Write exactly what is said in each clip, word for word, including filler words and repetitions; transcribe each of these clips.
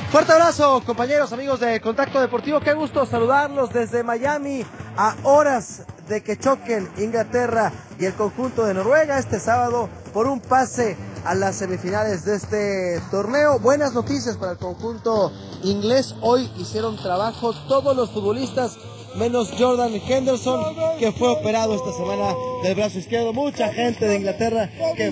Fuerte abrazo, compañeros, amigos de Contacto Deportivo. Qué gusto saludarlos desde Miami, a horas de que choquen Inglaterra y el conjunto de Noruega este sábado por un pase a las semifinales de este torneo. Buenas noticias para el conjunto inglés. Hoy hicieron trabajo todos los futbolistas, menos Jordan Henderson, que fue operado esta semana del brazo izquierdo. Mucha gente de Inglaterra que,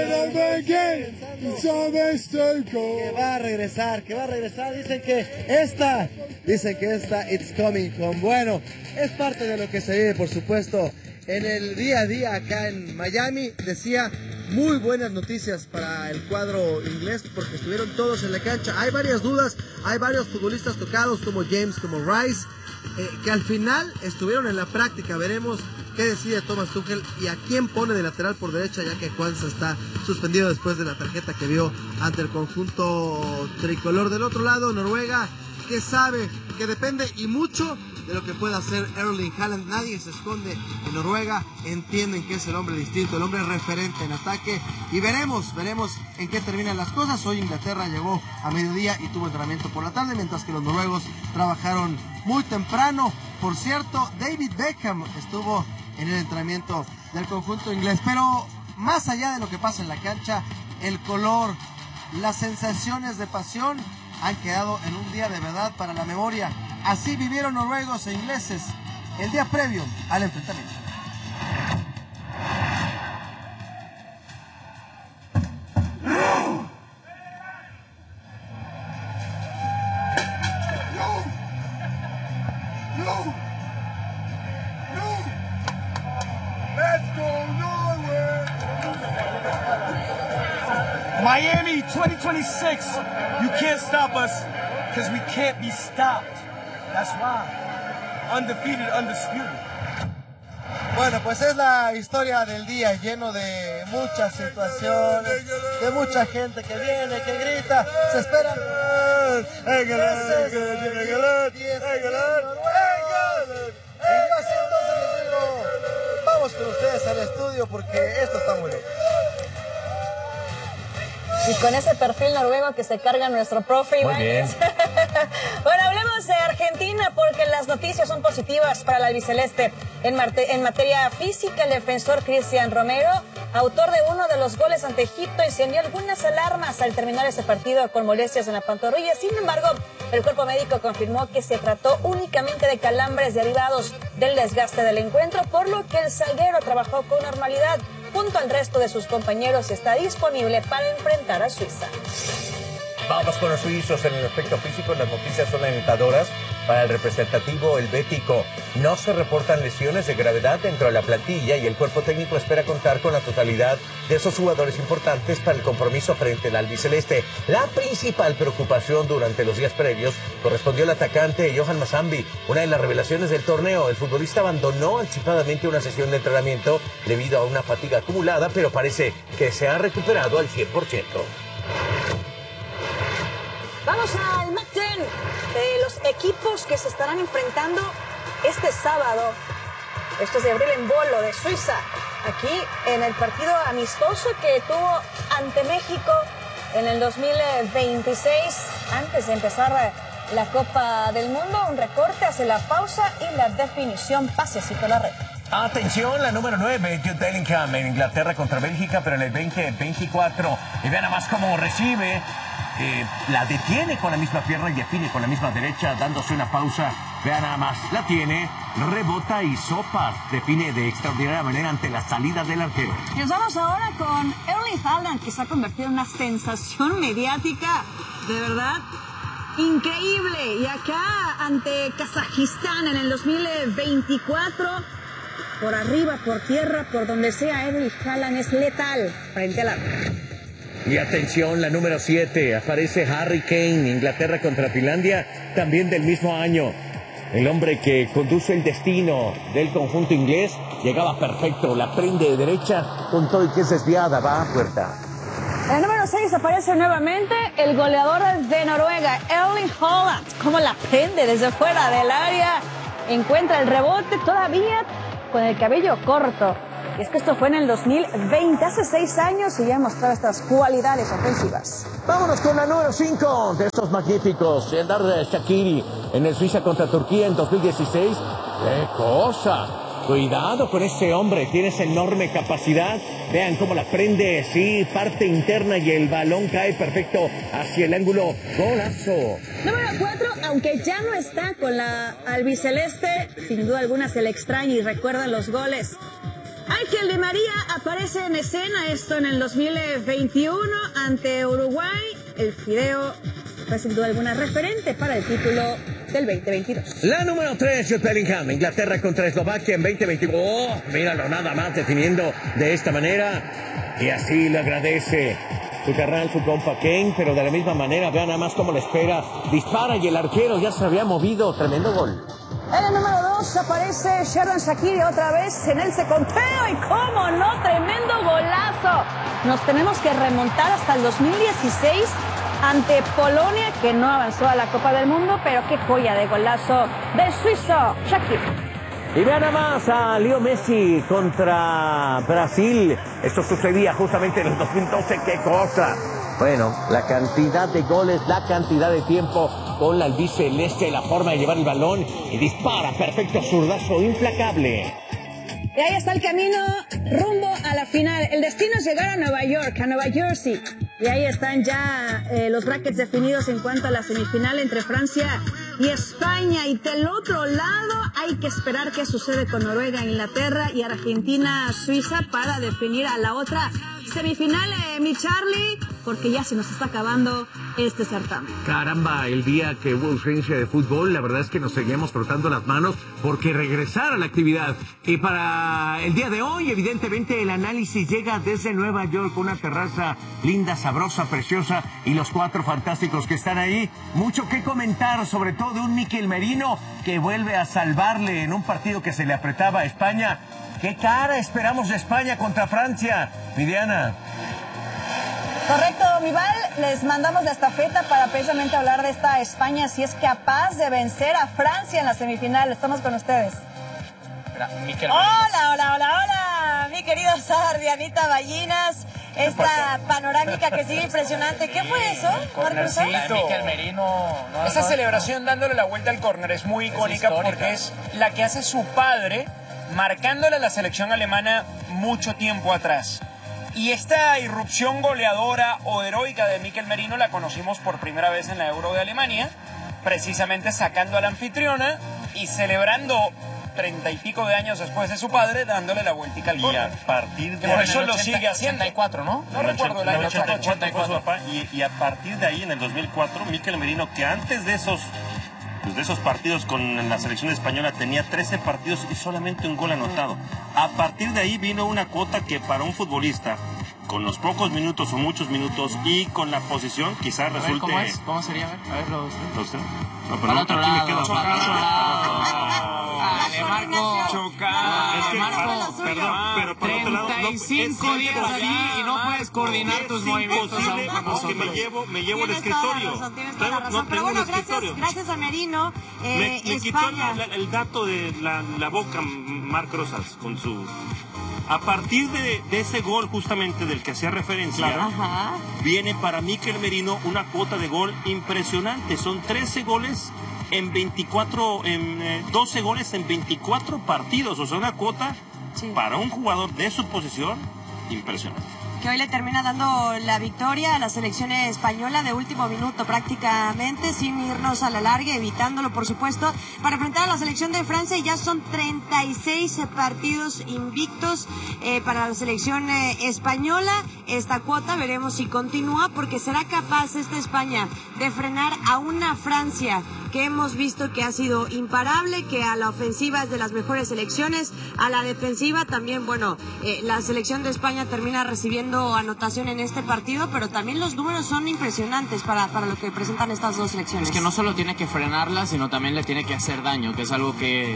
que va a regresar, que va a regresar. Dicen que esta, dicen que esta It's Coming Home. Bueno, es parte de lo que se vive, por supuesto, en el día a día acá en Miami. Decía, muy buenas noticias para el cuadro inglés porque estuvieron todos en la cancha. Hay varias dudas, hay varios futbolistas tocados como James, como Rice, eh, que al final estuvieron en la práctica. Veremos qué decide Thomas Tuchel y a quién pone de lateral por derecha, ya que Juanza está suspendido después de la tarjeta que vio ante el conjunto tricolor. Del otro lado, Noruega, que sabe que depende y mucho de lo que pueda hacer Erling Haaland. Nadie se esconde en Noruega, entienden que es el hombre distinto, el hombre referente en ataque, y veremos, veremos en qué terminan las cosas. Hoy Inglaterra llegó a mediodía y tuvo entrenamiento por la tarde, mientras que los noruegos trabajaron muy temprano. Por cierto, David Beckham estuvo en el entrenamiento del conjunto inglés, pero más allá de lo que pasa en la cancha, el color, las sensaciones de pasión han quedado en un día de verdad para la memoria. Así vivieron noruegos e ingleses el día previo al enfrentamiento. Miami twenty twenty-six, you can't stop us because we can't be stopped. That's why. Undefeated, undisputed. Bueno, pues es la historia del día, lleno de muchas situaciones, de mucha gente que viene, que grita, se esperan. Y yo así entonces les digo, vamos con ustedes al estudio porque esto está muy bien. Y con ese perfil noruego que se carga nuestro profe Iván. Muy bien. Bueno, hablemos de Argentina porque las noticias son positivas para la albiceleste. En, en materia física, el defensor Cristian Romero, autor de uno de los goles ante Egipto, encendió algunas alarmas al terminar ese partido con molestias en la pantorrilla. Sin embargo, el cuerpo médico confirmó que se trató únicamente de calambres derivados del desgaste del encuentro, por lo que el zaguero trabajó con normalidad junto al resto de sus compañeros y está disponible para enfrentar a Suiza. Vamos con los suizos. En el aspecto físico, las noticias son alentadoras para el representativo helvético. No se reportan lesiones de gravedad dentro de la plantilla y el cuerpo técnico espera contar con la totalidad de esos jugadores importantes para el compromiso frente al albiceleste. La principal preocupación durante los días previos correspondió al atacante Johan Mazambi, una de las revelaciones del torneo. El futbolista abandonó anticipadamente una sesión de entrenamiento debido a una fatiga acumulada, pero parece que se ha recuperado al cien por ciento. Vamos al Mac diez de los equipos que se estarán enfrentando este sábado. Esto es de Abril en Bolo, de Suiza, aquí en el partido amistoso que tuvo ante México en el dos mil veintiséis, antes de empezar la Copa del Mundo. Un recorte hace la pausa y la definición, pasecito a la red. Atención, la número nueve, Jude Bellingham en Inglaterra contra Bélgica, pero en el veinte veinticuatro. Y vean nada más cómo recibe. Eh, la detiene con la misma pierna y define con la misma derecha, dándose una pausa. Vean nada más, la tiene, rebota y sopa. Define de extraordinaria manera ante la salida del arquero. Y nos vamos ahora con Erling Haaland, que se ha convertido en una sensación mediática, de verdad, increíble. Y acá ante Kazajistán en el dos mil veinticuatro, por arriba, por tierra, por donde sea, Erling Haaland es letal frente al arco. Y atención, la número siete, aparece Harry Kane, Inglaterra contra Finlandia, también del mismo año. El hombre que conduce el destino del conjunto inglés llegaba perfecto, la prende de derecha con todo y que es desviada, va a puerta. En el número seis aparece nuevamente el goleador de Noruega, Erling Haaland. Como la prende desde fuera del área, encuentra el rebote todavía con el cabello corto. Y es que esto fue en el dos mil veinte, hace seis años, y ya mostraba estas cualidades ofensivas. Vámonos con la número cinco de estos magníficos. Serdar Shaqiri en el Suiza contra Turquía en dos mil dieciséis. ¡Qué cosa! Cuidado con ese hombre, tiene esa enorme capacidad. Vean cómo la prende, sí, parte interna y el balón cae perfecto hacia el ángulo. Golazo. Número cuatro, aunque ya no está con la albiceleste, sin duda alguna se le extraña y recuerdan los goles. Ángel Di María aparece en escena, esto en el dos mil veintiuno ante Uruguay. El Fideo fue sin duda alguna referente para el título del veinte veintidós. La número tres, Jude Bellingham, Inglaterra contra Eslovaquia en veinte veintidós. Oh, míralo nada más definiendo de esta manera. Y así le agradece su carnal, su compa Kane, pero de la misma manera, vean nada más cómo le espera. Dispara y el arquero ya se había movido. Tremendo gol. En el número dos aparece Xherdan Shaqiri otra vez en el conteo y cómo no, tremendo golazo. Nos tenemos que remontar hasta el dos mil dieciséis ante Polonia, que no avanzó a la Copa del Mundo, pero qué joya de golazo del suizo Shaqiri. Y vean nada más a Leo Messi contra Brasil. Esto sucedía justamente en el dos mil doce, qué cosa. Bueno, la cantidad de goles, la cantidad de tiempo con la albiceleste, la forma de llevar el balón y dispara, perfecto zurdazo, implacable. Y ahí está el camino rumbo a la final. El destino es llegar a Nueva York, a Nueva Jersey. Y ahí están ya eh, los brackets definidos en cuanto a la semifinal entre Francia y España. Y del otro lado hay que esperar qué sucede con Noruega, Inglaterra y Argentina, Suiza para definir a la otra semifinal, eh, mi Charlie, porque ya se nos está acabando este certamen. Caramba, el día que hubo ausencia de fútbol, la verdad es que nos seguíamos frotando las manos porque regresara la actividad. Y para el día de hoy, evidentemente, el análisis llega desde Nueva York, una terraza linda, sabrosa, preciosa, y los cuatro fantásticos que están ahí. Mucho que comentar, sobre todo de un Mikel Merino que vuelve a salvarle en un partido que se le apretaba a España. ¿Qué cara esperamos de España contra Francia, Viviana? Correcto, Mival, les mandamos la estafeta para precisamente hablar de esta España, si es capaz de vencer a Francia en la semifinal. Estamos con ustedes. Hola, hola, hola, hola, mi querido Sardi, Anita Ballinas. Esta panorámica que sigue impresionante. ¿Qué fue eso? Mikel Merino. No, Esa no, celebración no. dándole la vuelta al córner es muy icónica es porque es la que hace su padre marcándole a la selección alemana mucho tiempo atrás. Y esta irrupción goleadora o heroica de Mikel Merino la conocimos por primera vez en la Euro de Alemania, precisamente sacando a la anfitriona y celebrando treinta y pico de años después de su padre, dándole la vueltica al córner. Y a partir de... Por eso lo sigue haciendo. ochenta y cuatro, ¿no? No recuerdo el año. ochenta y cuatro fue su papá, y, y a partir de ahí, en el dos mil cuatro, Mikel Merino, que antes de esos... Pues de esos partidos con la selección española tenía trece partidos y solamente un gol anotado. A partir de ahí vino una cuota que para un futbolista, con los pocos minutos o muchos minutos y con la posición, quizás resulte... ¿Cómo es? ¿Cómo sería? A ver, a verlo usted. ¿Usted? No, pero no, aquí lado, me quedo. Para otro lado. Dale, Marco. Chocar. Es que, Marco, perdón, pero por otro lado... treinta y cinco días aquí y no puedes coordinar tus movimientos aún con nosotros. Me llevo, me llevo el escritorio. Tienes toda la razón. Pero bueno, gracias, gracias a Merino. Eh, me me quitó la, la, el dato de la, la boca, Marc Rosas, con su... A partir de, de ese gol justamente del que hacía referencia, Ajá. viene para Mikel Merino una cuota de gol impresionante. Son trece goles en veinticuatro, en eh, doce goles en veinticuatro partidos. O sea, una cuota sí. para un jugador de su posición impresionante. Que hoy le termina dando la victoria a la selección española de último minuto prácticamente, sin irnos a la larga, evitándolo por supuesto, para enfrentar a la selección de Francia. Y ya son treinta y seis partidos invictos eh, para la selección eh, española. Esta cuota veremos si continúa, porque será capaz esta España de frenar a una Francia que hemos visto que ha sido imparable, que a la ofensiva es de las mejores selecciones, a la defensiva también. Bueno, eh, la selección de España termina recibiendo anotación en este partido, pero también los números son impresionantes para, para lo que presentan estas dos selecciones. Es que no solo tiene que frenarla, sino también le tiene que hacer daño, que es algo que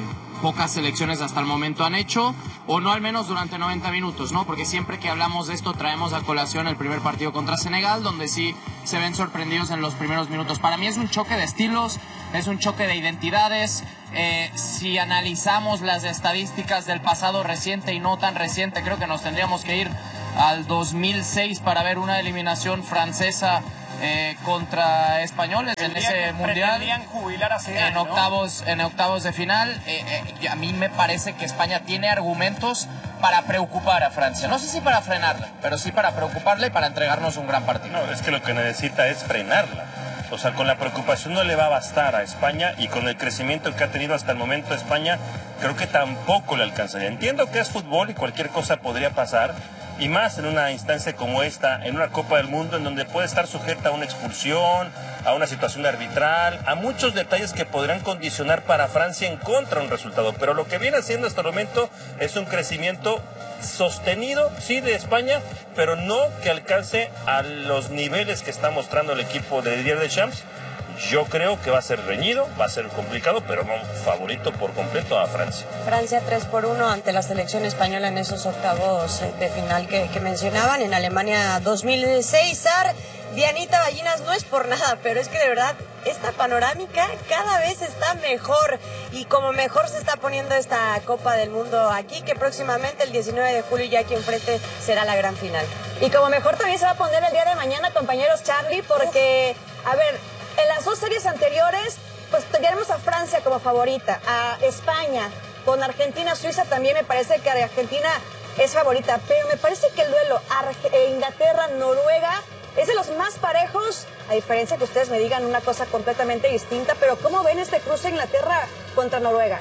pocas selecciones hasta el momento han hecho, o no al menos durante noventa minutos, ¿no? Porque siempre que hablamos de esto traemos a colación el primer partido contra Senegal, donde sí se ven sorprendidos en los primeros minutos. Para mí es un choque de estilos, es un choque de identidades. Eh, si analizamos las estadísticas del pasado reciente y no tan reciente, creo que nos tendríamos que ir al dos mil seis para ver una eliminación francesa eh, contra españoles en ese mundial, jubilar a Zidane, en octavos, ¿no? en octavos de final. Eh, eh, a mí me parece que España tiene argumentos para preocupar a Francia. No sé si para frenarla, pero sí para preocuparla y para entregarnos un gran partido. No, es que lo que necesita es frenarla. O sea, con la preocupación no le va a bastar a España, y con el crecimiento que ha tenido hasta el momento España, creo que tampoco le alcanzaría. Entiendo que es fútbol y cualquier cosa podría pasar, y más en una instancia como esta, en una Copa del Mundo, en donde puede estar sujeta a una expulsión, a una situación arbitral, a muchos detalles que podrán condicionar para Francia en contra un resultado. Pero lo que viene haciendo hasta el momento es un crecimiento sostenido, sí, de España, pero no que alcance a los niveles que está mostrando el equipo de Didier Deschamps. Yo creo que va a ser reñido, va a ser complicado, pero no favorito por completo a Francia. Francia tres por uno ante la selección española en esos octavos de final que, que mencionaban. En Alemania dos mil seis, Ar, Dianita Ballinas, no es por nada, pero es que de verdad esta panorámica cada vez está mejor, y como mejor se está poniendo esta Copa del Mundo aquí, que próximamente el diecinueve de julio ya aquí enfrente será la gran final. Y como mejor también se va a poner el día de mañana, compañeros, Charlie, porque, a ver, en las dos series anteriores, pues tenemos a Francia como favorita, a España, con Argentina, Suiza también me parece que Argentina es favorita, pero me parece que el duelo Inglaterra-Noruega es de los más parejos, a diferencia que ustedes me digan una cosa completamente distinta, pero ¿cómo ven este cruce Inglaterra contra Noruega?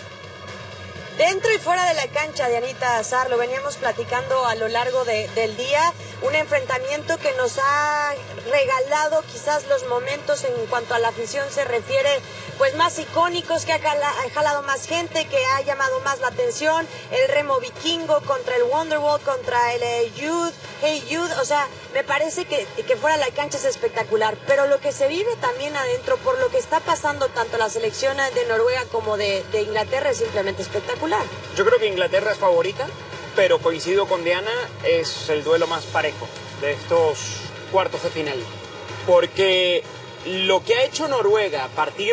Dentro y fuera de la cancha, Dianita, Azar, lo veníamos platicando a lo largo de, del día, un enfrentamiento que nos ha regalado quizás los momentos en cuanto a la afición se refiere, pues más icónicos, que ha, cala, ha jalado más gente, que ha llamado más la atención, el remo vikingo contra el Wonderwall, contra el eh, Youth, Hey Youth, o sea, me parece que, que fuera de la cancha es espectacular, pero lo que se vive también adentro, por lo que está pasando tanto la selección de Noruega como de, de Inglaterra, es simplemente espectacular. Yo creo que Inglaterra es favorita, pero coincido con Diana, es el duelo más parejo de estos cuartos de final. Porque lo que ha hecho Noruega a partir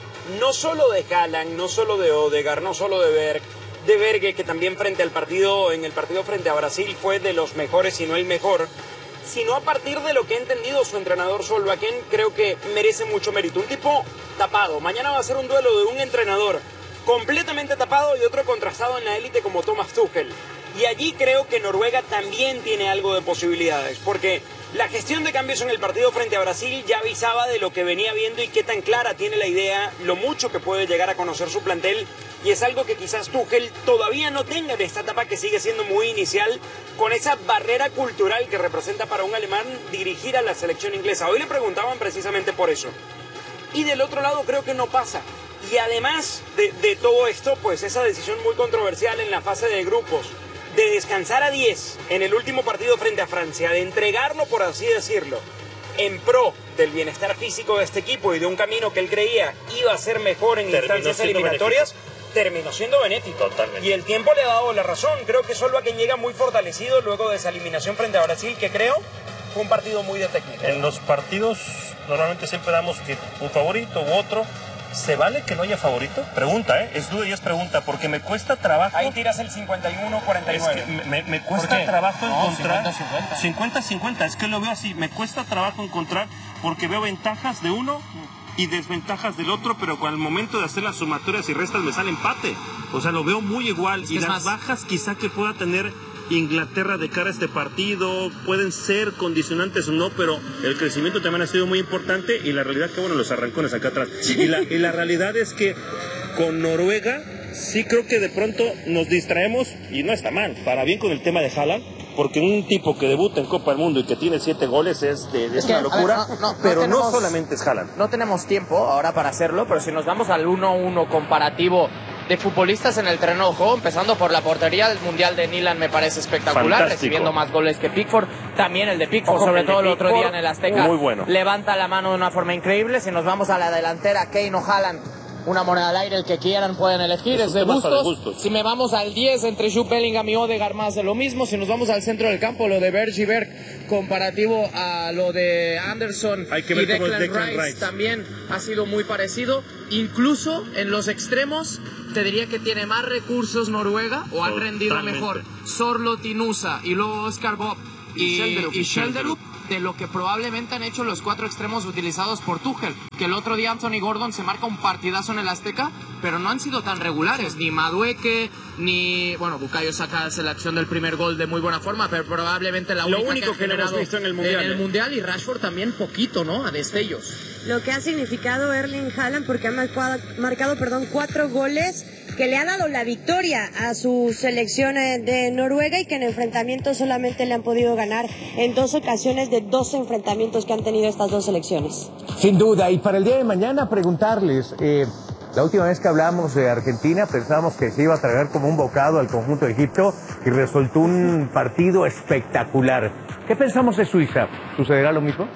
no solo de Haaland, no solo de Odegaard, no solo de Berg, de Berge, que también frente al partido, en el partido frente a Brasil fue de los mejores, si no el mejor, sino a partir de lo que ha entendido su entrenador Solbakken, creo que merece mucho mérito. Un tipo tapado. Mañana va a ser un duelo de un entrenador completamente tapado y otro contrastado en la élite como Thomas Tuchel. Y allí creo que Noruega también tiene algo de posibilidades, porque la gestión de cambios en el partido frente a Brasil ya avisaba de lo que venía viendo y qué tan clara tiene la idea, lo mucho que puede llegar a conocer su plantel, y es algo que quizás Tuchel todavía no tenga en esta etapa que sigue siendo muy inicial, con esa barrera cultural que representa para un alemán dirigir a la selección inglesa. Hoy le preguntaban precisamente por eso. Y del otro lado creo que no pasa. Y además de, de todo esto, pues esa decisión muy controversial en la fase de grupos, de descansar a diez en el último partido frente a Francia, de entregarlo, por así decirlo, en pro del bienestar físico de este equipo y de un camino que él creía iba a ser mejor en terminó instancias eliminatorias, benéfico. terminó siendo benéfico. Totalmente. Y el tiempo le ha dado la razón. Creo que Solbakken llega muy fortalecido luego de esa eliminación frente a Brasil, que creo fue un partido muy de técnica. En los partidos normalmente siempre damos que un favorito u otro. ¿Se vale que no haya favorito? Pregunta, ¿eh? Es duda y es pregunta, porque me cuesta trabajo... Ahí tiras el cincuenta y uno cuarenta y nueve. Es que me, me cuesta trabajo no, encontrar... cincuenta cincuenta, es que lo veo así. Me cuesta trabajo encontrar porque veo ventajas de uno y desventajas del otro, pero al momento de hacer las sumatorias y restas me sale empate. O sea, lo veo muy igual. Es y que las más... bajas quizá que pueda tener Inglaterra de cara a este partido pueden ser condicionantes o no, pero el crecimiento también ha sido muy importante y la realidad que, bueno, los arrancones acá atrás. Y la, y la realidad es que con Noruega sí creo que de pronto nos distraemos y no está mal, para bien con el tema de Haaland, porque un tipo que debuta en Copa del Mundo y que tiene siete goles es, de, de es, es una locura, ver, no, no, pero no, tenemos, no solamente es Haaland. No tenemos tiempo ahora para hacerlo, pero si nos vamos al uno uno comparativo de futbolistas en el terreno de juego, empezando por la portería del Mundial de Nyland, me parece espectacular, fantástico, recibiendo más goles que Pickford, también el de Pickford, Ojo, sobre el todo el otro día en el Azteca, muy bueno, levanta la mano de una forma increíble. Si nos vamos a la delantera, Kane o Haaland, una moneda al aire, el que quieran pueden elegir, es, es de, gustos. de gustos. Si me vamos al diez entre Jude Bellingham y Odegaard, más de lo mismo. Si nos vamos al centro del campo, lo de Berge y Berg comparativo a lo de Anderson Hay que y ver Declan, Declan Rice, Rice también ha sido muy parecido. Incluso en los extremos te diría que tiene más recursos Noruega, o han rendido Totalmente. mejor Sorloth y Nusa y luego Oscar Bob y, y Schelderup de lo que probablemente han hecho los cuatro extremos utilizados por Tuchel, que el otro día Anthony Gordon se marca un partidazo en el Azteca, pero no han sido tan regulares, ni Madueke, ni, bueno, Bukayo Saka hace la acción del primer gol de muy buena forma, pero probablemente la Lo única único que, que ha no hemos generado visto en el Mundial, en el ¿eh? Mundial, y Rashford también poquito, ¿no? A destellos. Lo que ha significado Erling Haaland, porque ha marcado, marcado perdón, cuatro goles que le ha dado la victoria a su selección de Noruega y que en enfrentamientos solamente le han podido ganar en dos ocasiones de dos enfrentamientos que han tenido estas dos selecciones. Sin duda, y para el día de mañana preguntarles, eh, la última vez que hablamos de Argentina pensábamos que se iba a tragar como un bocado al conjunto de Egipto y resultó un partido espectacular. ¿Qué pensamos de Suiza? ¿Sucederá lo mismo?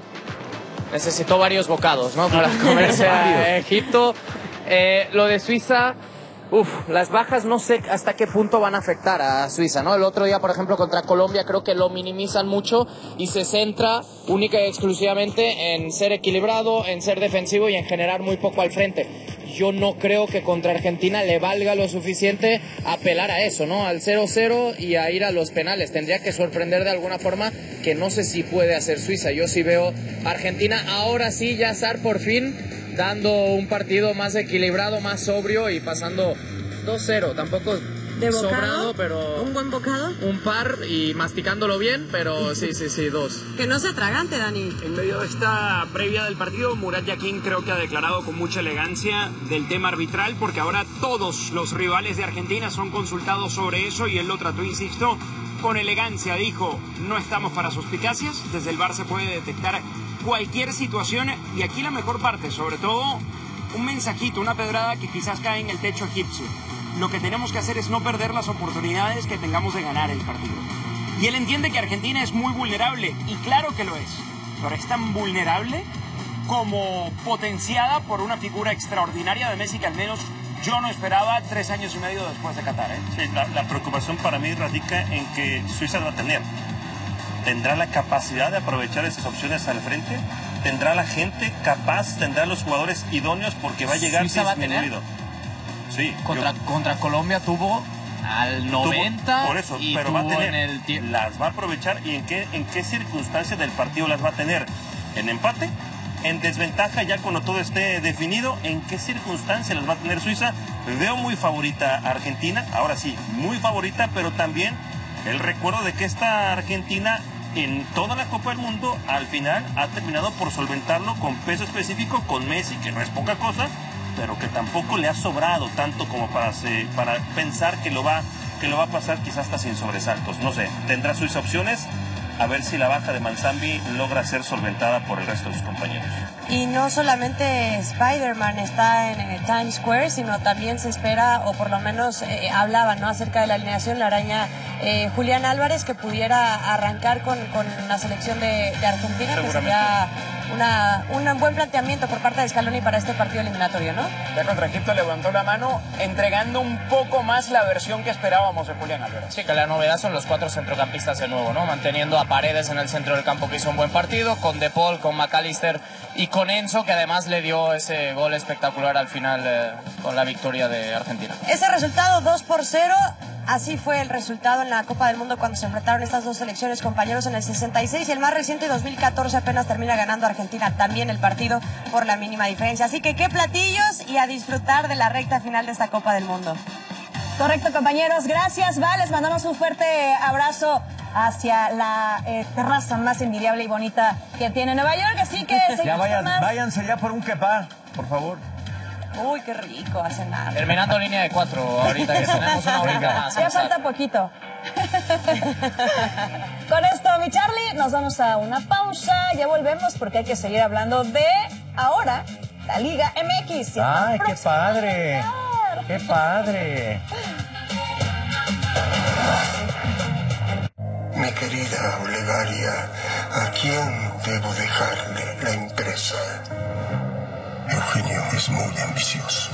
Necesitó varios bocados, ¿no? Para comerse a Egipto. Eh, lo de Suiza, uff, las bajas no sé hasta qué punto van a afectar a Suiza, ¿no? El otro día, por ejemplo, contra Colombia creo que lo minimizan mucho y se centra única y exclusivamente en ser equilibrado, en ser defensivo y en generar muy poco al frente. Yo no creo que contra Argentina le valga lo suficiente apelar a eso, ¿no? Al cero cero y a ir a los penales. Tendría que sorprender de alguna forma, que no sé si puede hacer Suiza. Yo sí veo a Argentina ahora sí ya estar por fin dando un partido más equilibrado, más sobrio y pasando dos cero. Tampoco ¿De bocado? sobrado, pero ¿Un buen bocado? un par y masticándolo bien, pero sí, sí, sí, dos. Que no sea tragante, Dani. En medio de esta previa del partido, Murat Yakin creo que ha declarado con mucha elegancia del tema arbitral, porque ahora todos los rivales de Argentina son consultados sobre eso y él lo trató, insisto, con elegancia. Dijo, no estamos para suspicacias, desde el V A R se puede detectar cualquier situación y aquí la mejor parte, sobre todo un mensajito, una pedrada que quizás cae en el techo egipcio. Lo que tenemos que hacer es no perder las oportunidades que tengamos de ganar el partido. Y él entiende que Argentina es muy vulnerable, y claro que lo es, pero es tan vulnerable como potenciada por una figura extraordinaria de Messi que al menos yo no esperaba tres años y medio después de Qatar, ¿eh? Sí, la, la preocupación para mí radica en que Suiza va a tener. ¿Tendrá la capacidad de aprovechar esas opciones al frente? ¿Tendrá la gente capaz? ¿Tendrá los jugadores idóneos? Porque va a llegar Suiza va a tener. disminuido. Sí, Contra, yo- contra Colombia tuvo al noventa Tuvo- por eso, y pero va a tuvo tener, en el tiempo. las va a aprovechar. ¿Y en qué, en qué circunstancias del partido las va a tener? ¿En empate? ¿En desventaja ya cuando todo esté definido? ¿En qué circunstancias las va a tener Suiza? Veo muy favorita a Argentina, ahora sí, muy favorita, pero también el recuerdo de que esta Argentina en toda la Copa del Mundo al final ha terminado por solventarlo con peso específico, con Messi, que no es poca cosa, pero que tampoco le ha sobrado tanto como para, se, para pensar que lo, va, que lo va a pasar quizás hasta sin sobresaltos. No sé, tendrá Suiza opciones, a ver si la baja de Manzambi logra ser solventada por el resto de sus compañeros. Y no solamente Spider-Man está en eh, Times Square, sino también se espera, o por lo menos eh, hablaban, ¿no?, acerca de la alineación, la araña eh, Julián Álvarez, que pudiera arrancar con, con la selección de, de Argentina, que sería una, un buen planteamiento por parte de Scaloni para este partido eliminatorio, ¿no? Ya contra Egipto levantó la mano, entregando un poco más la versión que esperábamos de Julián Álvarez. Sí, que la novedad son los cuatro centrocampistas de nuevo, ¿no? Manteniendo a Paredes en el centro del campo, que hizo un buen partido, con De Paul, con McAllister y con Enzo, que además le dio ese gol espectacular al final eh, con la victoria de Argentina. Ese resultado dos por cero, así fue el resultado en la Copa del Mundo cuando se enfrentaron estas dos selecciones, compañeros, en el sesenta y seis, y el más reciente dos mil catorce apenas termina ganando Argentina también el partido por la mínima diferencia. Así que qué platillos y a disfrutar de la recta final de esta Copa del Mundo. Correcto, compañeros. Gracias, Val. Les mandamos un fuerte abrazo hacia la eh, terraza más envidiable y bonita que tiene Nueva York. Así que ya vayan, váyanse ya por un kebab, por favor. Uy, qué rico, hace nada. Terminando línea de cuatro, ahorita que tenemos una horita más. Ya falta poquito. Con esto, mi Charlie, nos vamos a una pausa. Ya volvemos porque hay que seguir hablando de, ahora, la Liga M X. ¡Ay, qué padre! ¡Qué padre! Mi querida Olegaria, ¿a quién debo dejarle la empresa? Eugenio es muy ambicioso.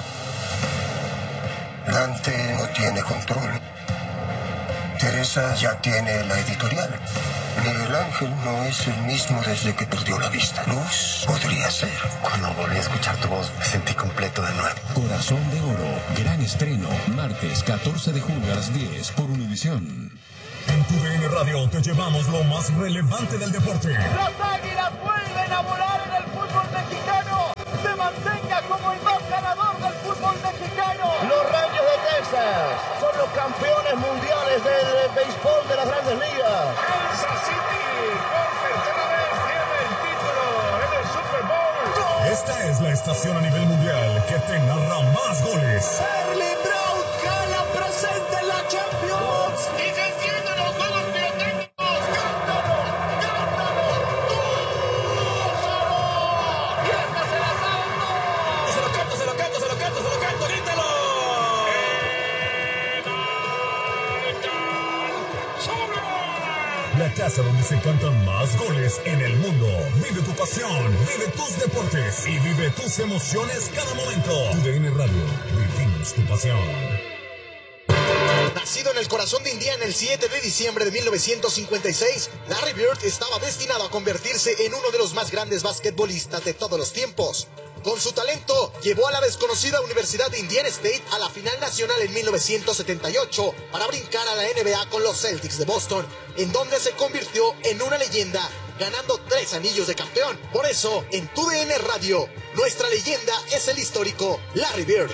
Dante no tiene control. Teresa ya tiene la editorial. Miguel Ángel no es el mismo desde que perdió la vista. Luz podría ser. Cuando volví a escuchar tu voz, me sentí completo de nuevo. Corazón de Oro, gran estreno, martes catorce de julio a las diez por Univisión. En tu D N Radio te llevamos lo más relevante del deporte. Las Águilas vuelven a volar en el fútbol mexicano. Se mantenga como el más ganador del fútbol mexicano. Los Rangers de Texas son los campeones mundiales del béisbol de las Grandes Ligas. Kansas City por tercera vez tiene el título en el Super Bowl. Esta es la estación a nivel mundial que te narra más goles. Erling Braut gana presente en la Champions. Y se encienden los juegos pirotécnicos. ¡Cántalo! ¡Cántalo! ¡Gózalo! ¡Y esta se la canto! Se lo canto, se lo canto, se lo canto, se lo canto, grítalo. La casa donde se cantan más goles en el mundo. Vive tu pasión, vive tus deportes y vive tus emociones cada momento. Tu D N Radio, vivimos tu pasión. Nacido en el corazón de Indiana el siete de diciembre de mil novecientos cincuenta y seis, Larry Bird estaba destinado a convertirse en uno de los más grandes basquetbolistas de todos los tiempos. Con su talento, llevó a la desconocida Universidad de Indiana State a la final nacional en mil novecientos setenta y ocho para brincar a la N B A con los Celtics de Boston, en donde se convirtió en una leyenda, ganando tres anillos de campeón. Por eso, en tu D N Radio, nuestra leyenda es el histórico Larry Bird.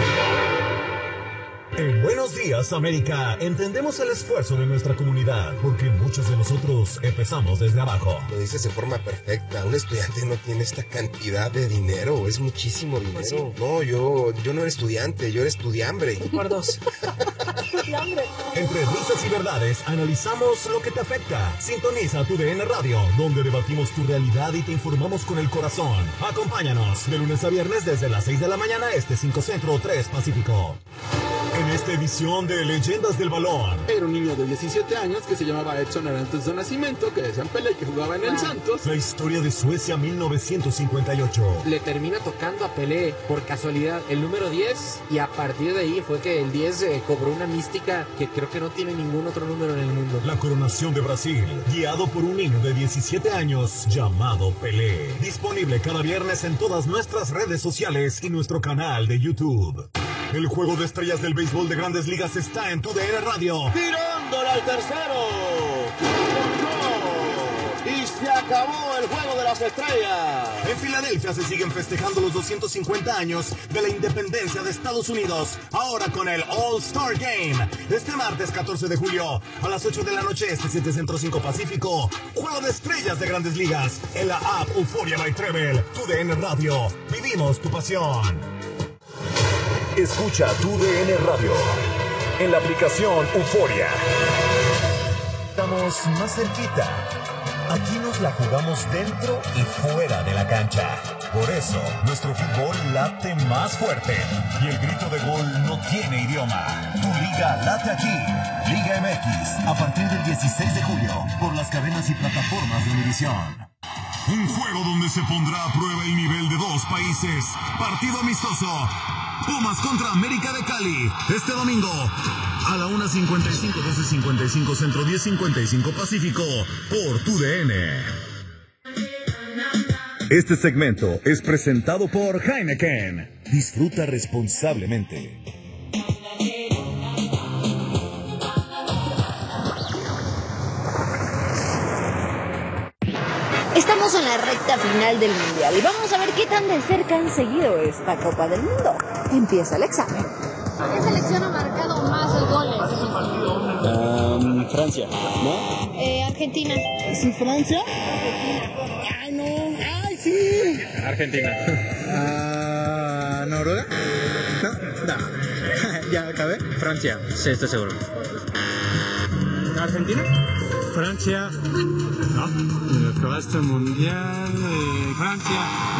En Buenos Días, América, entendemos el esfuerzo de nuestra comunidad, porque muchos de nosotros empezamos desde abajo. Lo dices en forma perfecta. Un estudiante no tiene esta cantidad de dinero, es muchísimo dinero. Pues sí. No, yo, yo no era estudiante, yo era estudiambre. Por dos. Entre risas y verdades, analizamos lo que te afecta. Sintoniza tu D N Radio, donde debatimos tu realidad y te informamos con el corazón. Acompáñanos de lunes a viernes desde las seis de la mañana, este cinco Centro, tres Pacífico. En esta edición de Leyendas del Balón. Era un niño de diecisiete años que se llamaba Edson Arantes de Nacimiento, que decían Pelé, que jugaba en el Santos. La historia de Suecia mil novecientos cincuenta y ocho. Le termina tocando a Pelé, por casualidad, el número diez, y a partir de ahí fue que el diez eh, cobró una mística que creo que no tiene ningún otro número en el mundo. La coronación de Brasil, guiado por un niño de diecisiete años llamado Pelé. Disponible cada viernes en todas nuestras redes sociales y nuestro canal de YouTube. El juego de estrellas del béisbol de Grandes Ligas está en tu D N Radio. Tirándole al tercero. Y se acabó el juego de las estrellas. En Filadelfia se siguen festejando los doscientos cincuenta años de la independencia de Estados Unidos. Ahora con el All-Star Game. Este martes catorce de julio a las ocho de la noche, este siete Centro, cinco Pacífico. Juego de estrellas de Grandes Ligas en la app Euphoria by Treble. Tu D N Radio. Vivimos tu pasión. Escucha tu D N Radio en la aplicación Euphoria. Estamos más cerquita. Aquí nos la jugamos dentro y fuera de la cancha. Por eso, nuestro fútbol late más fuerte. Y el grito de gol no tiene idioma. Tu liga late aquí. Liga M X, a partir del dieciséis de julio, por las cadenas y plataformas de Univisión. Un juego donde se pondrá a prueba el nivel de dos países. Partido amistoso. Pumas contra América de Cali. Este domingo a la una cincuenta y cinco, doce cincuenta y cinco Centro, diez cincuenta y cinco Pacífico. Por tu D N. Este segmento es presentado por Heineken. Disfruta responsablemente. Estamos en la recta final del Mundial y vamos a ver qué tan de cerca han seguido esta Copa del Mundo. Empieza el examen. ¿Qué selección ha marcado más goles? Um, Francia, ¿no? Eh, Argentina. ¿Sí, Francia? Ay, no. ¡Ay, sí! Argentina. Uh, ¿Noruega? No, no. ¿Ya acabé? Francia, sí, estoy seguro. ¿Argentina? Francia. No. Acabaste el mundial. Eh, Francia.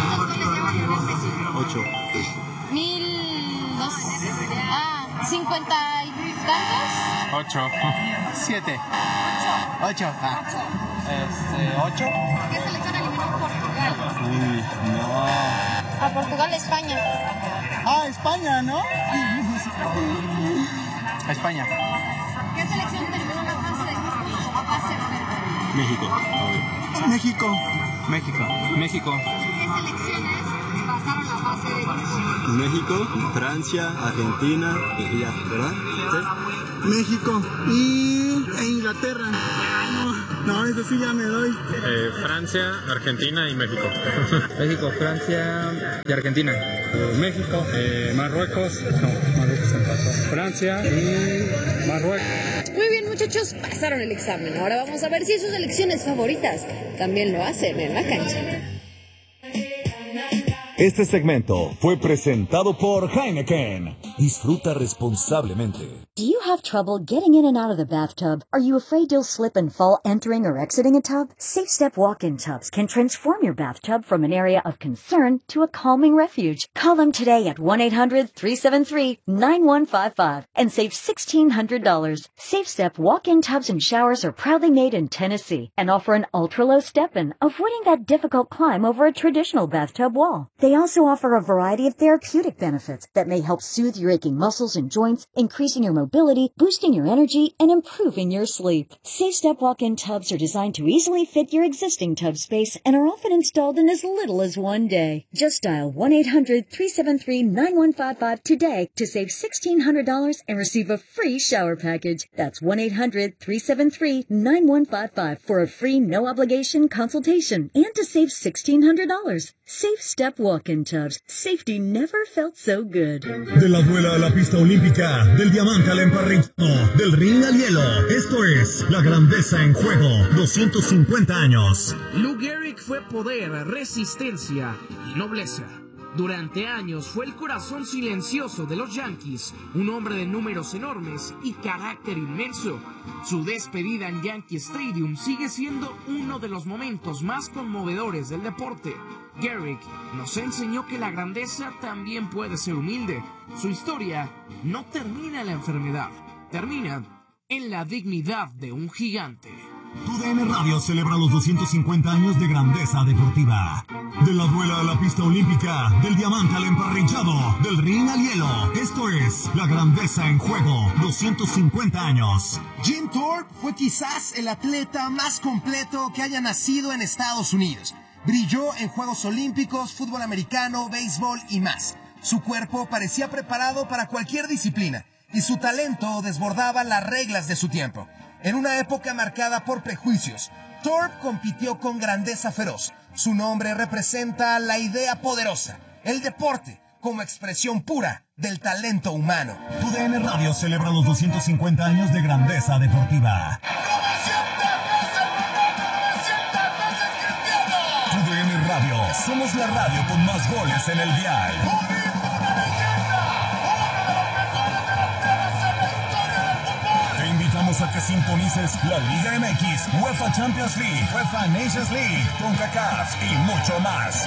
Ocho. Mil dos. Ah, cincuenta y tantos. Ocho. Siete. Ocho. Ah. Este, ocho. ¿Qué selección eliminó Portugal? Uy, no. ¿A Portugal, España. Ah, España, ¿no? España. ¿Qué selección terminó la fase de grupos o fase de... México. México. México. México. ¿Qué selecciones pasaron la fase de grupos? México, Francia, Argentina y ya, ¿verdad? ¿Sí? México y e Inglaterra. No, no, eso sí ya me doy. Eh, Francia, Argentina y México. México, Francia y Argentina. Eh, México, eh, Marruecos, no, Marruecos se pasó. Francia y Marruecos. Muy bien, muchachos, pasaron el examen. Ahora vamos a ver si sus selecciones favoritas también lo hacen en la cancha. Este segmento fue presentado por Heineken. Disfruta responsablemente. Do you have trouble getting in and out of the bathtub? Are you afraid you'll slip and fall entering or exiting a tub? Safe Step walk-in tubs can transform your bathtub from an area of concern to a calming refuge. Call them today at one eight hundred, three seven three, nine one five five and save sixteen hundred dollars. Safe Step walk-in tubs and showers are proudly made in Tennessee and offer an ultra-low step-in, avoiding that difficult climb over a traditional bathtub wall. They also offer a variety of therapeutic benefits that may help soothe your aching muscles and joints, increasing your mobility, boosting your energy, and improving your sleep. Safe Step walk-in tubs are designed to easily fit your existing tub space and are often installed in as little as one day. Just dial one eight hundred, three seven three, nine one five five today to save sixteen hundred dollars and receive a free shower package. That's one eight hundred, three seven three, nine one five five for a free no-obligation consultation and to save sixteen hundred dollars. Safe Step walk-in tubs. Safety never felt so good. De la duela a la pista olímpica, del diamante al emparrillado, del ring al hielo. Esto es la grandeza en juego. doscientos cincuenta años. Lou Gehrig fue poder, resistencia y nobleza. Durante años fue el corazón silencioso de los Yankees, un hombre de números enormes y carácter inmenso. Su despedida en Yankee Stadium sigue siendo uno de los momentos más conmovedores del deporte. Gehrig nos enseñó que la grandeza también puede ser humilde. Su historia no termina en la enfermedad, termina en la dignidad de un gigante. Tu D N Radio celebra los doscientos cincuenta años de grandeza deportiva. De la duela a la pista olímpica, del diamante al emparrillado, del ring al hielo. Esto es la grandeza en juego. doscientos cincuenta años. Jim Thorpe fue quizás el atleta más completo que haya nacido en Estados Unidos. Brilló en Juegos Olímpicos, fútbol americano, béisbol y más. Su cuerpo parecía preparado para cualquier disciplina y su talento desbordaba las reglas de su tiempo. En una época marcada por prejuicios, Thorpe compitió con grandeza feroz. Su nombre representa la idea poderosa, el deporte, como expresión pura del talento humano. Tu D N Radio celebra los doscientos cincuenta años de grandeza deportiva. Tu D N Radio, somos la radio con más goles en el dial. A que sintonices la Liga M X, UEFA Champions League, UEFA Nations League, CONCACAF y mucho más.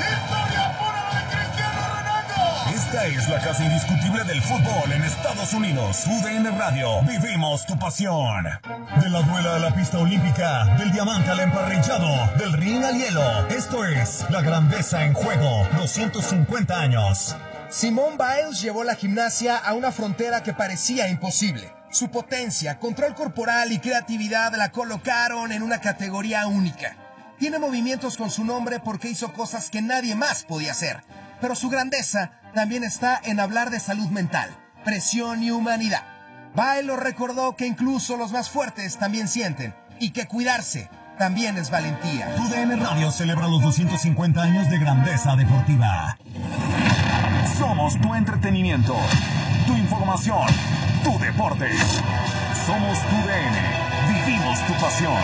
Esta es la casa indiscutible del fútbol en Estados Unidos. U D N Radio, vivimos tu pasión. De la duela a la pista olímpica, del diamante al emparrillado, del ring al hielo. Esto es la grandeza en juego. doscientos cincuenta años. Simone Biles llevó la gimnasia a una frontera que parecía imposible. Su potencia, control corporal y creatividad la colocaron en una categoría única. Tiene movimientos con su nombre porque hizo cosas que nadie más podía hacer. Pero su grandeza también está en hablar de salud mental, presión y humanidad. Biles recordó que incluso los más fuertes también sienten y que cuidarse también es valentía. Tu D N Radio celebra los doscientos cincuenta años de grandeza deportiva. Somos tu entretenimiento, tu información, tu deporte. Somos tu D N. Vivimos tu pasión.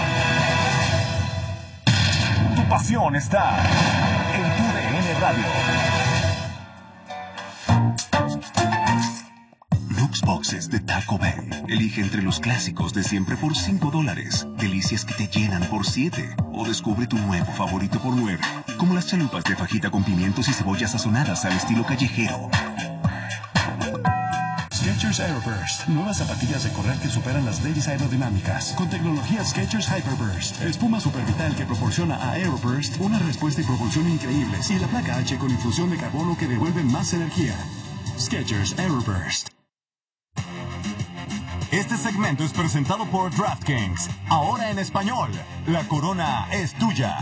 Tu pasión está en tu D N Radio. Luxboxes de Taco Bell. Elige entre los clásicos de siempre por cinco dólares. Delicias que te llenan por siete. O descubre tu nuevo favorito por nueve. Como las chalupas de fajita con pimientos y cebollas sazonadas al estilo callejero. Skechers Aeroburst, nuevas zapatillas de correr que superan las leyes aerodinámicas. Con tecnología Skechers Hyperburst, espuma supervital que proporciona a Aeroburst una respuesta y propulsión increíbles, y la placa H con infusión de carbono que devuelve más energía. Skechers Aeroburst. Este segmento es presentado por DraftKings. Ahora en español, la corona es tuya.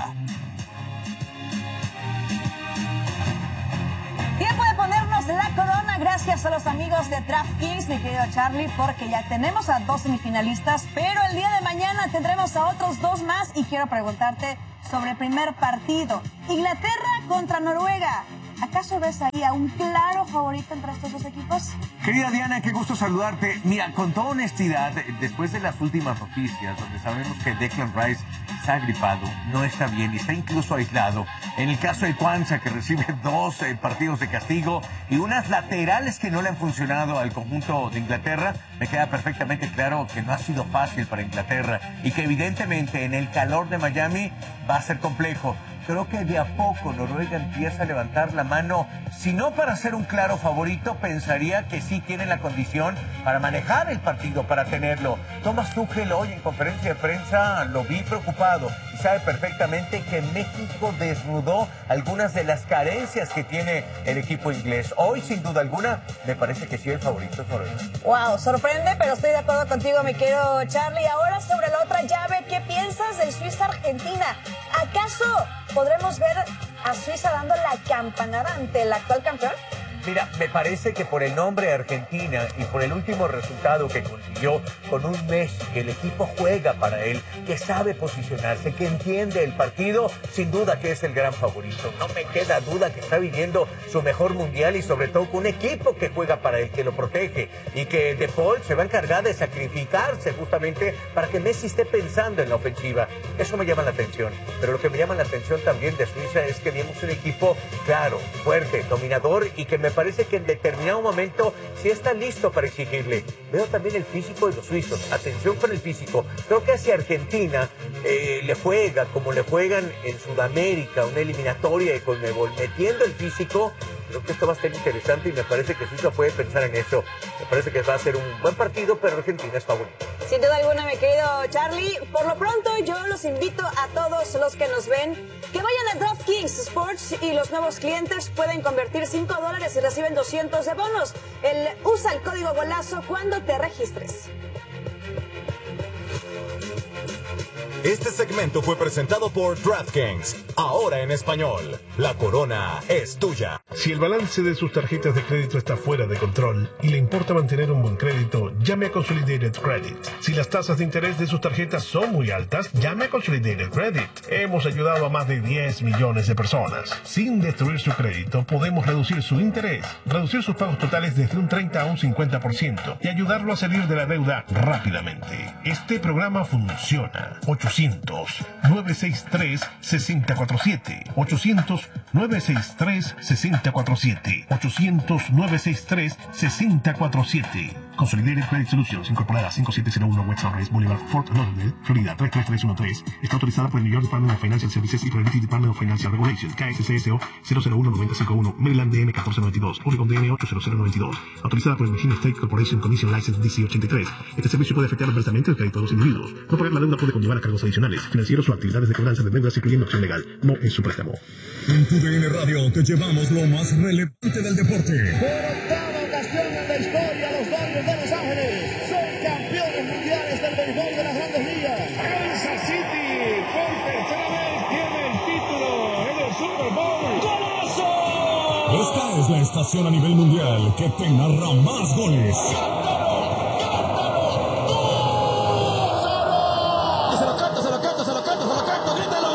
Tiempo de ponernos la corona gracias a los amigos de DraftKings, mi querido Charlie, porque ya tenemos a dos semifinalistas, pero el día de mañana tendremos a otros dos más y quiero preguntarte sobre el primer partido. Inglaterra contra Noruega. ¿Acaso ves ahí a un claro favorito entre estos dos equipos? Querida Diana, qué gusto saludarte. Mira, con toda honestidad, después de las últimas noticias, donde sabemos que Declan Rice está gripado, no está bien y está incluso aislado. En el caso de Kwanzaa, que recibe dos eh, partidos de castigo y unas laterales que no le han funcionado al conjunto de Inglaterra, me queda perfectamente claro que no ha sido fácil para Inglaterra y que evidentemente en el calor de Miami va a ser complejo. Creo que de a poco Noruega empieza a levantar la mano, si no para ser un claro favorito, pensaría que sí tiene la condición para manejar el partido, para tenerlo. Thomas Tuchel hoy en conferencia de prensa lo vi preocupado y sabe perfectamente que México desnudó algunas de las carencias que tiene el equipo inglés. Hoy, sin duda alguna, me parece que sí el favorito es Noruega. Wow, sorprende, pero estoy de acuerdo contigo, mi querido Charlie. Ahora sobre la otra llave, ¿qué piensas del Suiza-Argentina? ¿Acaso podremos ver a Suiza dando la campanada ante el actual campeón? Mira, me parece que por el nombre de Argentina y por el último resultado que consiguió con un Messi, que el equipo juega para él, que sabe posicionarse, que entiende el partido, sin duda que es el gran favorito. No me queda duda que está viviendo su mejor mundial y sobre todo con un equipo que juega para él, que lo protege y que De Paul se va a encargar de sacrificarse justamente para que Messi esté pensando en la ofensiva. Eso me llama la atención. Pero lo que me llama la atención también de Suiza es que vimos un equipo claro, fuerte, dominador y que me Me parece que en determinado momento sí está listo para exigirle. Veo también el físico de los suizos. Atención con el físico. Creo que hacia Argentina eh, le juega como le juegan en Sudamérica, una eliminatoria de Conmebol, metiendo el físico. Creo que esto va a ser interesante y me parece que Suiza puede pensar en eso. Me parece que va a ser un buen partido, pero Argentina es favorito. Sin duda alguna, mi querido Charlie. Por lo pronto, yo los invito a todos los que nos ven que vayan a DraftKings Sports y los nuevos clientes pueden convertir cinco dólares y reciben doscientos de bonos. El, usa el código GOLAZO cuando te registres. Este segmento fue presentado por DraftKings. Ahora en español, la corona es tuya. Si el balance de sus tarjetas de crédito está fuera de control y le importa mantener un buen crédito, llame a Consolidated Credit. Si las tasas de interés de sus tarjetas son muy altas, llame a Consolidated Credit. Hemos ayudado a más de diez millones de personas. Sin destruir su crédito, podemos reducir su interés, reducir sus pagos totales desde un treinta a un cincuenta por ciento y ayudarlo a salir de la deuda rápidamente. Este programa funciona. ochocientos, nueve seis tres, seis cero cuatro siete. ochocientos, nueve seis tres, seis cero cuatro siete. ochocientos, nueve seis tres, seis cero cuatro siete. Consolidated Credit Solutions, incorporada cinco siete cero uno West Sunrise Boulevard, Fort Lauderdale, Florida tres tres tres uno tres. Está autorizada por el New York Department of Financial Services y por el British Department of Financial Regulation. K S C S O cero cero uno nueve cero cinco uno. Maryland D M catorce noventa y dos. Oregon D M ocho cero cero noventa y dos. Autorizada por el Virginia State Corporation Commission License D C ochenta y tres. Este servicio puede afectar adversamente el crédito de los individuos. No pagar la deuda puede conllevar a cargos adicionales, financieros o actividades de cobranza de deudas, incluyendo acción legal. No es su préstamo. En tu D N Radio te llevamos lo más relevante del deporte. Por octava ocasión en la historia, los Dodgers de Los Ángeles son campeones mundiales del béisbol de las Grandes Ligas. Kansas City por tercera vez tiene el título en el Super Bowl. ¡Golazo! Esta es la estación a nivel mundial que te narra más goles. Se lo canto, se lo canto, se lo canto, se lo canto, grítalo.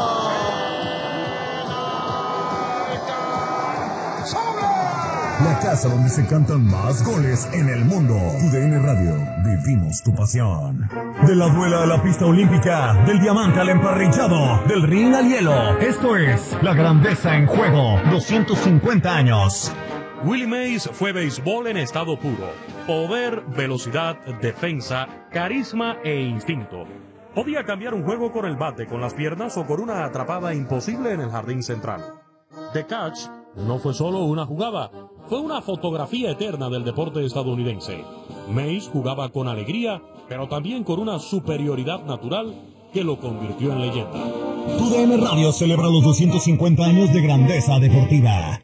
La casa donde se cantan más goles en el mundo. Tu D N Radio, vivimos tu pasión. De la duela a la pista olímpica, del diamante al emparrillado, del ring al hielo. Esto es la grandeza en juego. doscientos cincuenta años. Willie Mays fue béisbol en estado puro. Poder, velocidad, defensa, carisma e instinto. Podía cambiar un juego con el bate, con las piernas o con una atrapada imposible en el jardín central. The Catch no fue solo una jugada, fue una fotografía eterna del deporte estadounidense. Mays jugaba con alegría, pero también con una superioridad natural que lo convirtió en leyenda. Tu D N Radio celebra los doscientos cincuenta años de grandeza deportiva.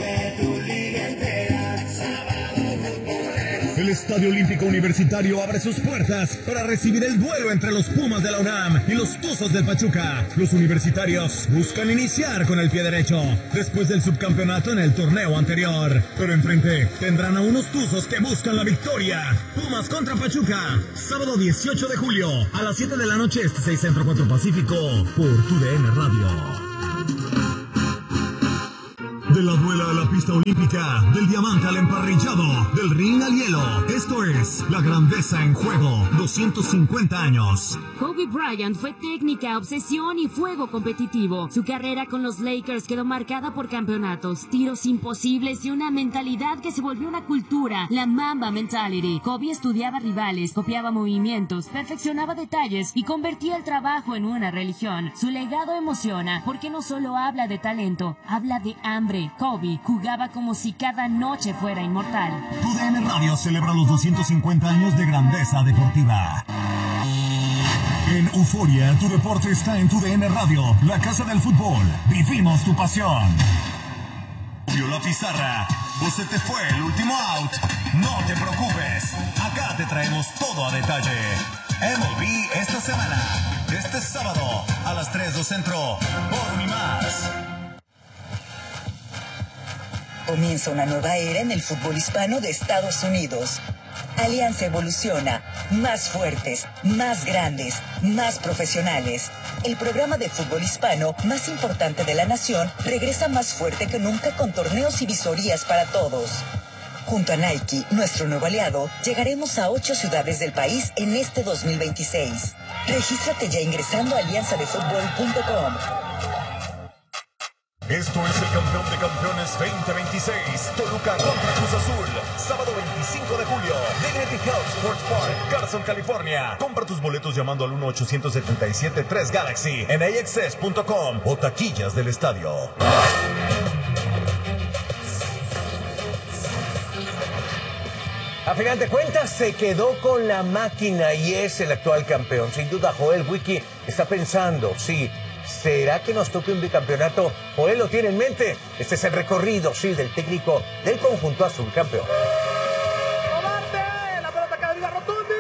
El Estadio Olímpico Universitario abre sus puertas para recibir el duelo entre los Pumas de la UNAM y los Tuzos del Pachuca. Los universitarios buscan iniciar con el pie derecho, después del subcampeonato en el torneo anterior. Pero enfrente tendrán a unos Tuzos que buscan la victoria. Pumas contra Pachuca, sábado dieciocho de julio, a las siete de la noche, este seis Centro cuatro Pacífico, por Tu D N Radio. De la duela a la pista olímpica, del diamante al emparrillado, del ring al hielo. Esto es la grandeza en juego, doscientos cincuenta años. Kobe Bryant fue técnica, obsesión y fuego competitivo. Su carrera con los Lakers quedó marcada por campeonatos, tiros imposibles y una mentalidad que se volvió una cultura, la Mamba Mentality. Kobe estudiaba rivales, copiaba movimientos, perfeccionaba detalles y convertía el trabajo en una religión. Su legado emociona porque no solo habla de talento, habla de hambre. Kobe jugaba como si cada noche fuera inmortal. Tu D N Radio celebra los doscientos cincuenta años de grandeza deportiva. En Euforia, tu deporte está en Tu D N Radio, la casa del fútbol. Vivimos tu pasión. Vio la pizarra, o se te fue el último out. No te preocupes, acá te traemos todo a detalle. M L B esta semana, este sábado a las tres de Centro, por Unimás. Comienza una nueva era en el fútbol hispano de Estados Unidos. Alianza evoluciona, más fuertes, más grandes, más profesionales. El programa de fútbol hispano más importante de la nación regresa más fuerte que nunca con torneos y visorías para todos. Junto a Nike, nuestro nuevo aliado, llegaremos a ocho ciudades del país en este dos mil veintiséis. Regístrate ya ingresando a alianza de fútbol punto com. Esto es el campeón de campeones veinte veintiséis, Toluca contra Cruz Azul, sábado veinticinco de julio, Dignity Health Sports Park, Carson, California. Compra tus boletos llamando al uno ochocientos setenta y siete tres Galaxy en a x s punto com o taquillas del estadio. A final de cuentas se quedó con la máquina y es el actual campeón. Sin duda Joel Wiki está pensando, sí, ¿será que nos toque un bicampeonato? Joel lo tiene en mente. Este es el recorrido, sí, del técnico del conjunto azul campeón. La pelota que arriba, Rotundi.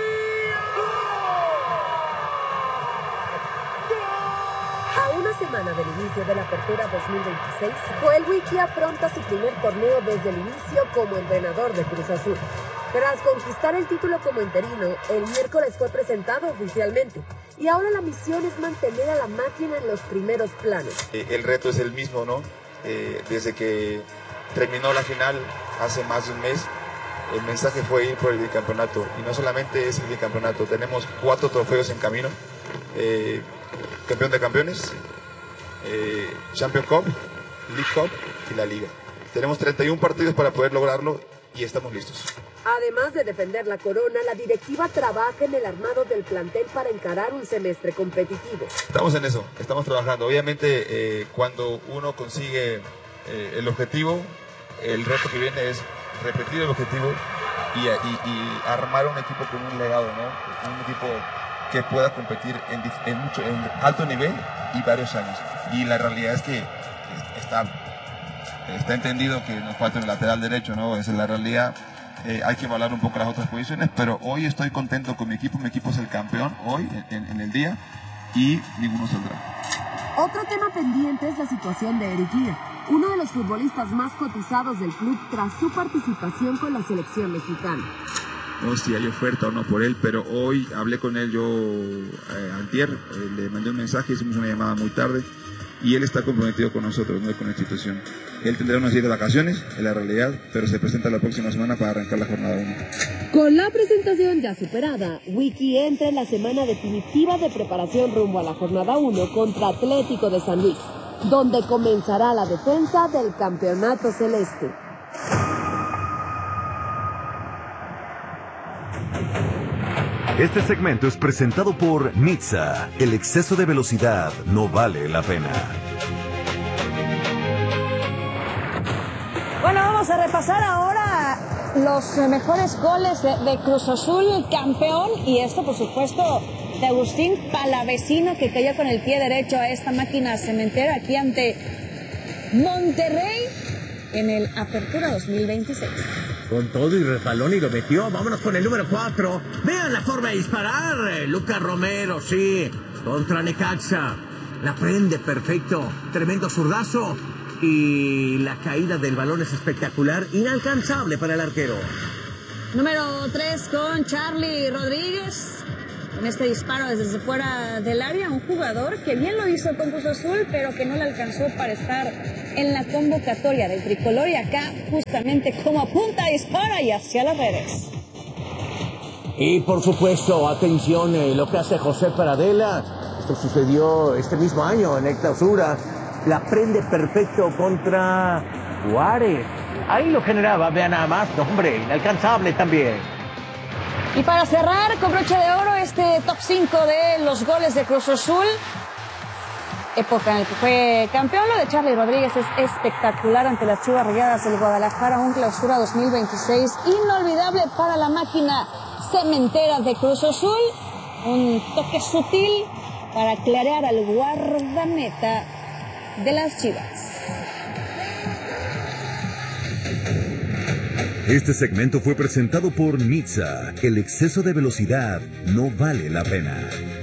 A una semana del inicio de la apertura dos mil veintiséis, Joel Wiki afronta su primer torneo desde el inicio como entrenador de Cruz Azul. Tras conquistar el título como interino, el miércoles fue presentado oficialmente. Y ahora la misión es mantener a la máquina en los primeros planos. Eh, el reto es el mismo, ¿no? Eh, desde que terminó la final hace más de un mes, el mensaje fue ir por el bicampeonato. Y no solamente es el bicampeonato, tenemos cuatro trofeos en camino. Eh, campeón de campeones, eh, Champions Cup, League Cup y la Liga. Tenemos treinta y uno partidos para poder lograrlo y estamos listos. Además de defender la corona, la directiva trabaja en el armado del plantel para encarar un semestre competitivo. Estamos en eso, estamos trabajando. Obviamente, eh, cuando uno consigue eh, el objetivo, el reto que viene es repetir el objetivo y, y, y armar un equipo con un legado, ¿no? Un equipo que pueda competir en, en, mucho, en alto nivel y varios años. Y la realidad es que está, está entendido que nos falta el lateral derecho, ¿no? Esa es la realidad. Eh, hay que evaluar un poco las otras posiciones, pero hoy estoy contento con mi equipo. Mi equipo es el campeón hoy, en, en el día, y ninguno saldrá. Otro tema pendiente es la situación de Eric Lier, uno de los futbolistas más cotizados del club tras su participación con la selección mexicana. No sé si hay oferta o no por él, pero hoy hablé con él yo eh, antier, eh, le mandé un mensaje, hicimos una llamada muy tarde, y él está comprometido con nosotros, no con la institución. Él tendrá unas días de vacaciones, en la realidad, pero se presenta la próxima semana para arrancar la jornada uno. Con la presentación ya superada, Wiki entra en la semana definitiva de preparación rumbo a la jornada uno contra Atlético de San Luis, donde comenzará la defensa del campeonato celeste. Este segmento es presentado por Nitsa. El exceso de velocidad no vale la pena. Bueno, vamos Vamos a repasar ahora los mejores goles de, de Cruz Azul, campeón, y esto por supuesto de Agustín Palavecino, que cayó con el pie derecho a esta máquina cementera aquí ante Monterrey en el Apertura dos mil veintiséis. Con todo y resbalón y lo metió. Vámonos con el número cuatro. Vean la forma de disparar. Lucas Romero, sí, contra Necaxa. La prende perfecto. Tremendo zurdazo. Y la caída del balón es espectacular. Inalcanzable para el arquero. Número tres con Charlie Rodríguez. En este disparo desde fuera del área, un jugador que bien lo hizo con Cruz Azul, pero que no le alcanzó para estar en la convocatoria del tricolor. Y acá, justamente como apunta, dispara y hacia las redes. Y por supuesto, atención, eh, lo que hace José Paradela. Esto sucedió este mismo año en el Clausura. La prende perfecto contra Juárez. Ahí lo generaba, vean nada más, no, hombre, inalcanzable también. Y para cerrar con broche de oro este top cinco de los goles de Cruz Azul, época en la que fue campeón, lo de Charlie Rodríguez es espectacular ante las Chivas Rayadas del Guadalajara, un Clausura dos mil veintiséis inolvidable para la máquina cementera de Cruz Azul, un toque sutil para clarear al guardameta de las Chivas. Este segmento fue presentado por Nizza. El exceso de velocidad no vale la pena.